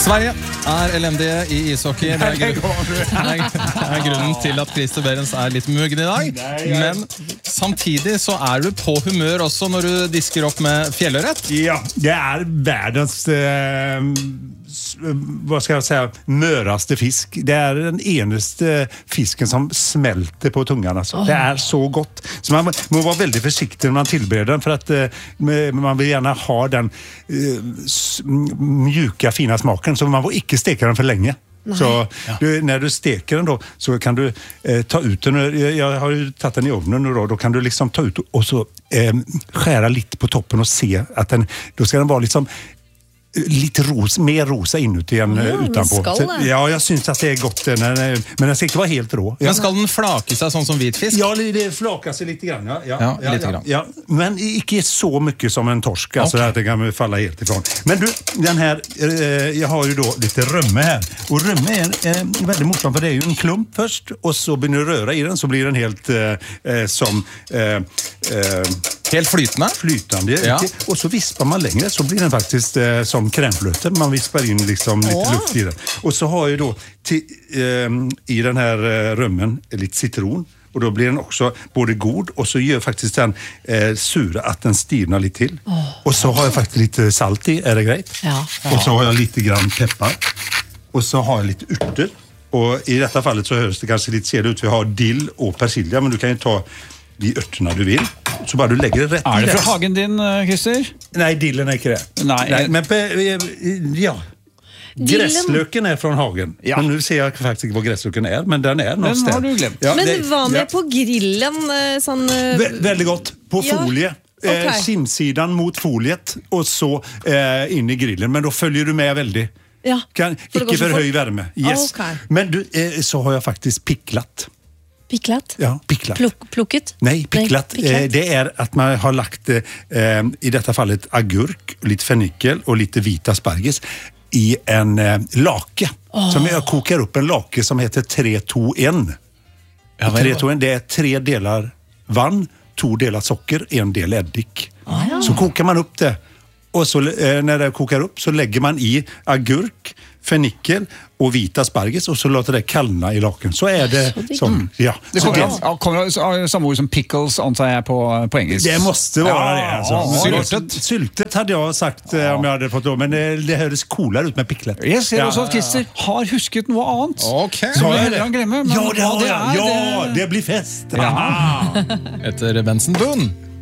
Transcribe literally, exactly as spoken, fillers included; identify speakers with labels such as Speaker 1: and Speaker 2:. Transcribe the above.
Speaker 1: Sverige er elendige i ishockey. Det er, grunn, det er grunnen til at Christer Behrens er litt muggen i dag. Men samtidig så er du på humør også når du disker opp med fjellørret.
Speaker 2: Ja, det er verdens eh, vad ska jag säga, möraste fisk. Det är den eneste fisken som smelter på tungan. Alltså. Oh. Det är så gott. Så man må vara väldigt försiktig när man tillbereder den för att eh, man vill gärna ha den eh, mjuka, fina smaken. Så man får inte steka den för länge. Nej. Så ja. du, när du steker den då så kan du eh, ta ut den. Jag, jag har ju tagit den i ugnen och då, då kan du liksom ta ut och så eh, skära lite på toppen och se att den, då ska den vara liksom lite ros, mer rosa inuti än mm, utanpå. Så, ja, jag syns att det är gott, men den ska inte vara helt rå.
Speaker 1: Men skal den flake sig sånn som vitfisk?
Speaker 2: Ja, det flakar sig lite grann. Ja, ja,
Speaker 1: ja,
Speaker 2: ja,
Speaker 1: lite
Speaker 2: ja,
Speaker 1: grann.
Speaker 2: ja. Men inte så mycket som en torsk, alltså okay. Att det kan falla helt ifrån. Men du, den här, eh, jag har ju då lite römme här. Och römme är eh, väldigt morsamt, för det är ju en klump först, och så börjar du röra i den så blir den helt eh, som... Eh, eh,
Speaker 1: Helt flytande?
Speaker 2: Flytande,
Speaker 1: ja.
Speaker 2: Och så vispar man längre så blir den faktiskt eh, som krämflöte. Man vispar in liksom lite oh. luft i den. Och så har jag då till, eh, i den här eh, römmen lite citron. Och då blir den också både god och så gör faktiskt den eh, sura att den stirnar lite till. Oh. Och så har jag faktiskt lite salt i, är det grejt?
Speaker 3: Ja.
Speaker 2: Och så har jag lite grann peppar. Och så har jag lite urter. Och i detta fallet så hörs det kanske lite ser ut. Vi har dill och persilja, men du kan ju ta de örterna du vill. Så bara du lägger det rätt
Speaker 4: är
Speaker 2: i
Speaker 4: det från hagen din, Christer?
Speaker 2: Nej, dillen är inte det.
Speaker 4: Nej.
Speaker 2: Nej, men ja. Dillen... Gräslöken är från hagen. Ja. Men nu ser jag faktiskt inte vad gräslöken är, men den är någonstans.
Speaker 4: Den har du glömt.
Speaker 3: Ja, men det var med ja. på grillen sån
Speaker 2: Vä- väldigt gott på ja. folie. Okay. Eh, simsidan mot foliet och så eh, in i grillen, men då följer du med väldigt.
Speaker 3: Ja.
Speaker 2: Kan icke för hög värme. Yes.
Speaker 3: Okay.
Speaker 2: Men du eh, så har jag faktiskt picklat.
Speaker 3: Picklat?
Speaker 2: Ja, picklat.
Speaker 3: Pluk, plukket?
Speaker 2: Nej, picklat.
Speaker 3: Nej, picklat.
Speaker 2: Eh, det är att man har lagt eh, i detta fallet agurk, lite fennikel och lite vita asparges i en eh, lake. Oh. Som jag kokar upp en lake som heter tre to en. Ja, tre to en, det är tre delar vann, två delar socker, en del eddik. Oh, ja. Så kokar man upp det. Och så eh, när det kokar upp så lägger man i agurk, fennikel och vita asparges och så låter det kallna i laken. Så är det
Speaker 3: så
Speaker 2: som...
Speaker 3: Mm.
Speaker 2: Ja.
Speaker 4: Det kommer, ja. Ja, kommer samma ord som pickles antar jag på, på engelska.
Speaker 2: Det måste vara
Speaker 4: ja,
Speaker 2: det. Alltså.
Speaker 4: Ja,
Speaker 2: syltet. Syltet hade jag sagt ja. om jag hade fått då, men det, det hördes coolare ut med picklet.
Speaker 4: Jag ser ja. också att Christer har husket något annat.
Speaker 1: Okej.
Speaker 4: Som jag redan glömmer. Men
Speaker 2: ja, det,
Speaker 4: ja, det, är,
Speaker 2: ja, det... det blir fest.
Speaker 4: Ja.
Speaker 1: Etter Benson Boone.